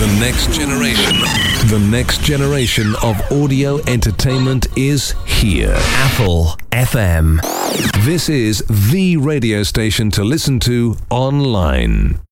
The next generation. The next generation of audio entertainment is here. Apple FM. This is the radio station to listen to online.